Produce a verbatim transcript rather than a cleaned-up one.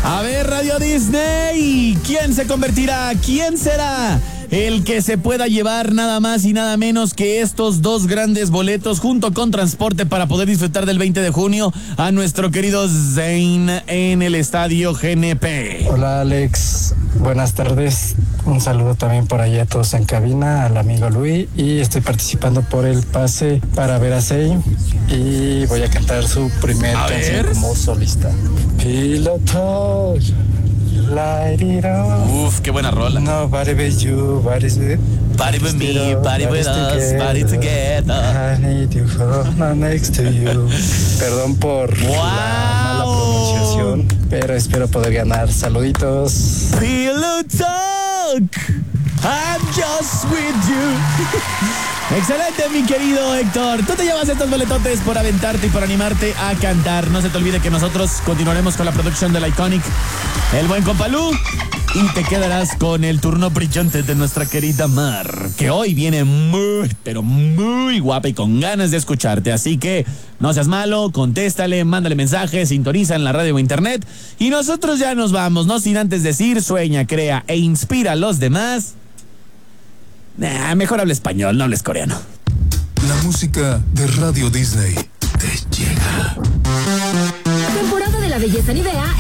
A ver, Radio Disney, ¿quién se convertirá? ¿Quién será el que se pueda llevar nada más y nada menos que estos dos grandes boletos junto con transporte para poder disfrutar del veinte de junio a nuestro querido Zayn en el estadio G N P? Hola Alex, buenas tardes. Un saludo también por allá a todos en cabina, al amigo Luis, y estoy participando por el pase para ver a Zayn y voy a cantar su primer A canción ver. como solista. Piloto, light it up. Uf, qué buena rola. Nobody but you, body's with Party with me, party with us, party together. I need you home next to you. Perdón por Wow. la mala pronunciación, pero espero poder ganar. Saluditos. Pillow Talk, I'm just with you. Excelente, mi querido Héctor. Tú te llevas estos boletotes por aventarte y por animarte a cantar. No se te olvide que nosotros continuaremos con la producción del Iconic, el buen Compalú, y te quedarás con el turno brillante de nuestra querida Mar, que hoy viene muy, pero muy guapa y con ganas de escucharte. Así que no seas malo, contéstale, mándale mensajes, sintoniza en la radio o internet. Y nosotros ya nos vamos, no sin antes decir: sueña, crea e inspira a los demás. Nah, mejor habla español, no hables coreano. La música de Radio Disney te llega. Temporada de la belleza Nivea